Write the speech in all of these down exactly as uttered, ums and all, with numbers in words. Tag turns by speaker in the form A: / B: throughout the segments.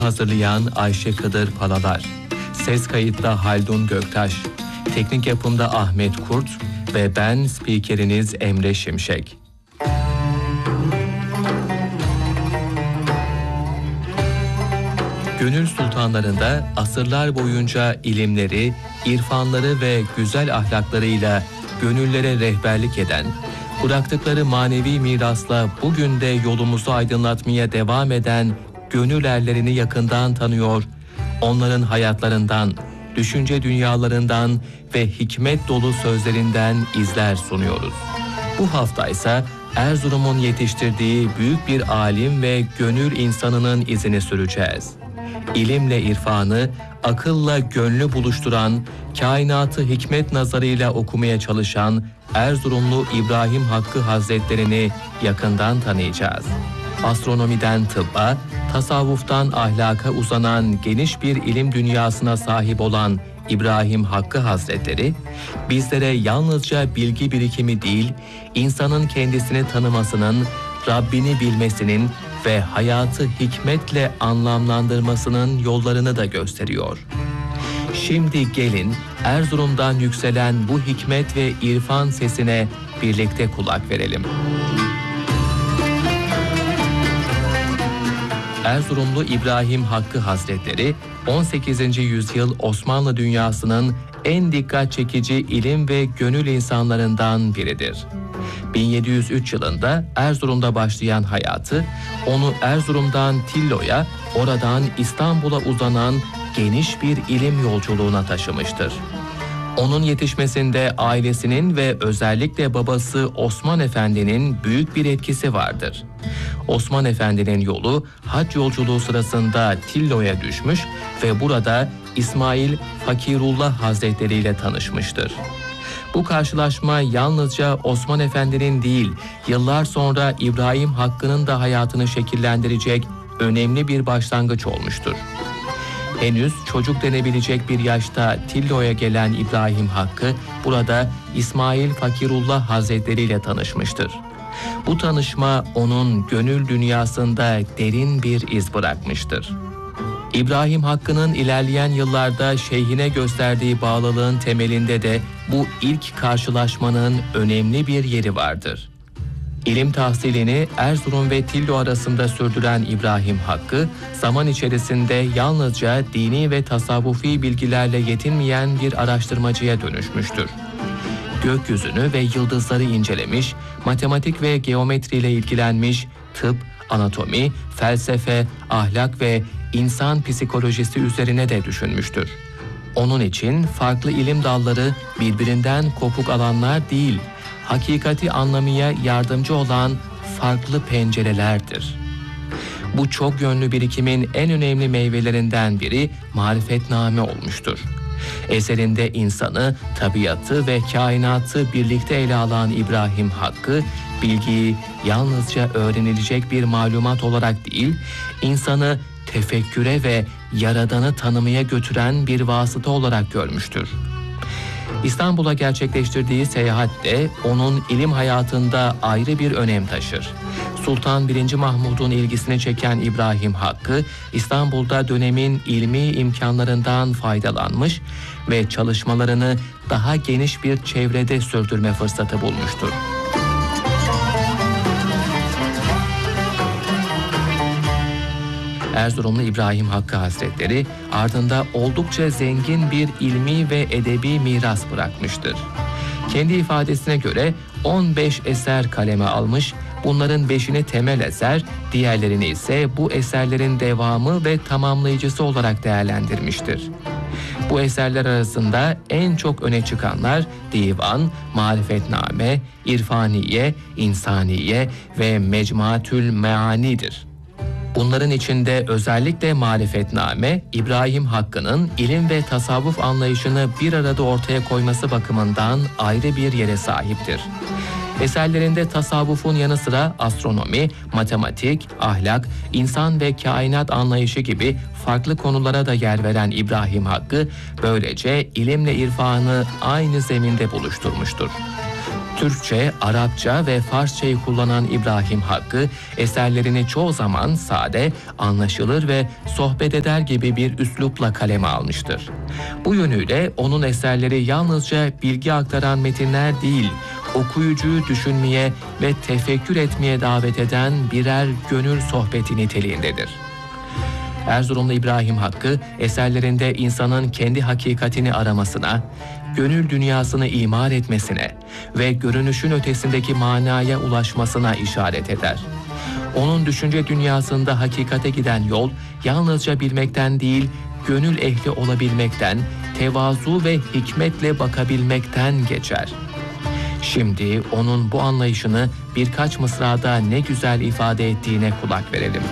A: Hazırlayan Ayşe Kıdır Palalar, ses kayıtta Haldun Göktaş, teknik yapımda Ahmet Kurt ve ben spikeriniz Emre Şimşek. Gönül sultanlarında asırlar boyunca ilimleri, irfanları ve güzel ahlaklarıyla gönüllere rehberlik eden, bıraktıkları manevi mirasla bugün de yolumuzu aydınlatmaya devam eden gönül erlerini yakından tanıyor, onların hayatlarından, düşünce dünyalarından ve hikmet dolu sözlerinden izler sunuyoruz. Bu hafta ise Erzurum'un yetiştirdiği büyük bir alim ve gönül insanının izini süreceğiz. İlimle irfanı, akılla gönlü buluşturan, kainatı hikmet nazarıyla okumaya çalışan Erzurumlu İbrahim Hakkı Hazretlerini yakından tanıyacağız. Astronomiden tıbba, tasavvuftan ahlaka uzanan geniş bir ilim dünyasına sahip olan İbrahim Hakkı Hazretleri, bizlere yalnızca bilgi birikimi değil, insanın kendisini tanımasının, Rabbini bilmesinin ve hayatı hikmetle anlamlandırmasının yollarını da gösteriyor. Şimdi gelin Erzurum'dan yükselen bu hikmet ve irfan sesine birlikte kulak verelim. Erzurumlu İbrahim Hakkı Hazretleri, on sekizinci yüzyıl Osmanlı dünyasının en dikkat çekici ilim ve gönül insanlarından biridir. bin yedi yüz üç yılında Erzurum'da başlayan hayatı, onu Erzurum'dan Tillo'ya, oradan İstanbul'a uzanan geniş bir ilim yolculuğuna taşımıştır. Onun yetişmesinde ailesinin ve özellikle babası Osman Efendi'nin büyük bir etkisi vardır. Osman Efendi'nin yolu hac yolculuğu sırasında Tillo'ya düşmüş ve burada İsmail Fakirullah Hazretleri ile tanışmıştır. Bu karşılaşma yalnızca Osman Efendi'nin değil, yıllar sonra İbrahim Hakkı'nın da hayatını şekillendirecek önemli bir başlangıç olmuştur. Henüz çocuk denebilecek bir yaşta Tillo'ya gelen İbrahim Hakkı, burada İsmail Fakirullah Hazretleri ile tanışmıştır. Bu tanışma onun gönül dünyasında derin bir iz bırakmıştır. İbrahim Hakkı'nın ilerleyen yıllarda şeyhine gösterdiği bağlılığın temelinde de bu ilk karşılaşmanın önemli bir yeri vardır. İlim tahsilini Erzurum ve Tillo arasında sürdüren İbrahim Hakkı, zaman içerisinde yalnızca dini ve tasavvufi bilgilerle yetinmeyen bir araştırmacıya dönüşmüştür. Gökyüzünü ve yıldızları incelemiş, matematik ve geometriyle ilgilenmiş, tıp, anatomi, felsefe, ahlak ve insan psikolojisi üzerine de düşünmüştür. Onun için farklı ilim dalları birbirinden kopuk alanlar değil, hakikati anlamaya yardımcı olan farklı pencerelerdir. Bu çok yönlü birikimin en önemli meyvelerinden biri Marifetname olmuştur. Eserinde insanı, tabiatı ve kainatı birlikte ele alan İbrahim Hakkı, bilgiyi yalnızca öğrenilecek bir malumat olarak değil, insanı tefekküre ve Yaradan'ı tanımaya götüren bir vasıta olarak görmüştür. İstanbul'a gerçekleştirdiği seyahat de onun ilim hayatında ayrı bir önem taşır. Sultan birinci. Mahmud'un ilgisini çeken İbrahim Hakkı, İstanbul'da dönemin ilmi imkanlarından faydalanmış ve çalışmalarını daha geniş bir çevrede sürdürme fırsatı bulmuştur. Erzurumlu İbrahim Hakkı Hazretleri ardında oldukça zengin bir ilmi ve edebi miras bırakmıştır. Kendi ifadesine göre on beş eser kaleme almış, bunların beşini temel eser, diğerlerini ise bu eserlerin devamı ve tamamlayıcısı olarak değerlendirmiştir. Bu eserler arasında en çok öne çıkanlar Divan, Marifetname, İrfaniye, İnsaniye ve Mecmuatül Meani'dir. Bunların içinde özellikle Marifetname, İbrahim Hakkı'nın ilim ve tasavvuf anlayışını bir arada ortaya koyması bakımından ayrı bir yere sahiptir. Eserlerinde tasavvufun yanı sıra astronomi, matematik, ahlak, insan ve kainat anlayışı gibi farklı konulara da yer veren İbrahim Hakkı, böylece ilimle irfanı aynı zeminde buluşturmuştur. Türkçe, Arapça ve Farsçayı kullanan İbrahim Hakkı, eserlerini çoğu zaman sade, anlaşılır ve sohbet eder gibi bir üslupla kaleme almıştır. Bu yönüyle onun eserleri yalnızca bilgi aktaran metinler değil, okuyucuyu düşünmeye ve tefekkür etmeye davet eden birer gönül sohbeti niteliğindedir. Erzurumlu İbrahim Hakkı, eserlerinde insanın kendi hakikatini aramasına, gönül dünyasını imar etmesine ve görünüşün ötesindeki manaya ulaşmasına işaret eder. Onun düşünce dünyasında hakikate giden yol, yalnızca bilmekten değil, gönül ehli olabilmekten, tevazu ve hikmetle bakabilmekten geçer. Şimdi onun bu anlayışını birkaç mısrada ne güzel ifade ettiğine kulak verelim.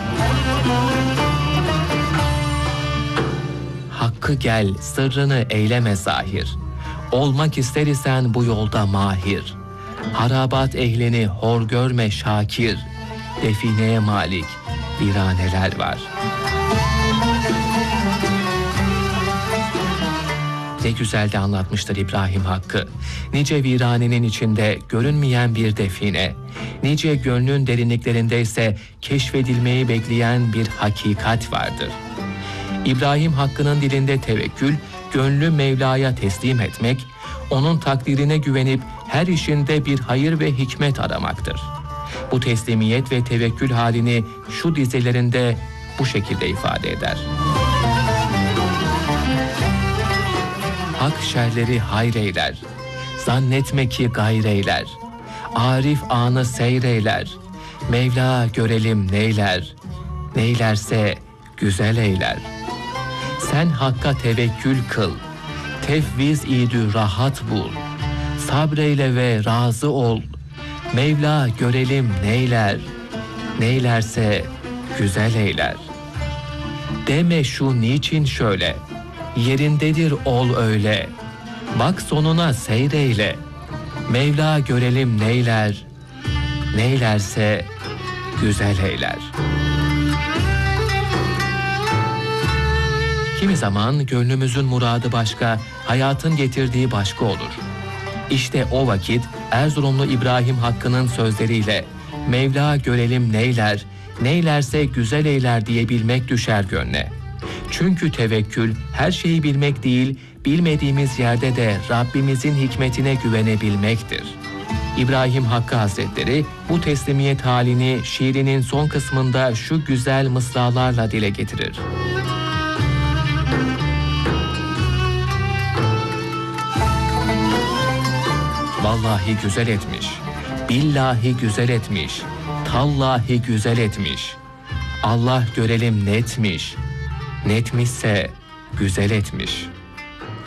A: Hakkı gel, sırrını eyleme zahir. Olmak ister isen bu yolda mahir. Harabat ehlini hor görme şakir. Defineye malik viraneler var. Ne güzel de anlatmıştır İbrahim Hakkı. Nice viranenin içinde görünmeyen bir define, nice gönlün derinliklerinde ise keşfedilmeyi bekleyen bir hakikat vardır. İbrahim Hakkı'nın dilinde tevekkül, gönlü Mevla'ya teslim etmek, onun takdirine güvenip her işinde bir hayır ve hikmet aramaktır. Bu teslimiyet ve tevekkül halini şu dizelerinde bu şekilde ifade eder. Hak şerleri hayreyler, zannetme ki gayreyler, arif anı seyreyler, Mevla görelim neyler, neylerse güzel eyler. Sen Hakk'a tevekkül kıl, tefviz idü rahat bul, sabreyle ve razı ol, Mevla görelim neyler, neylerse güzel eyler. Deme şu niçin şöyle, yerindedir ol öyle, bak sonuna seyreyle, Mevla görelim neyler, neylerse güzel eyler. Kimi zaman gönlümüzün muradı başka, hayatın getirdiği başka olur. İşte o vakit Erzurumlu İbrahim Hakkı'nın sözleriyle Mevla görelim neyler, neylerse güzel eyler diyebilmek düşer gönle. Çünkü tevekkül her şeyi bilmek değil, bilmediğimiz yerde de Rabbimizin hikmetine güvenebilmektir. İbrahim Hakkı Hazretleri bu teslimiyet halini şiirinin son kısmında şu güzel mısralarla dile getirir. Vallahi güzel etmiş, billahi güzel etmiş, tallahi güzel etmiş. Allah görelim netmiş, netmişse güzel etmiş.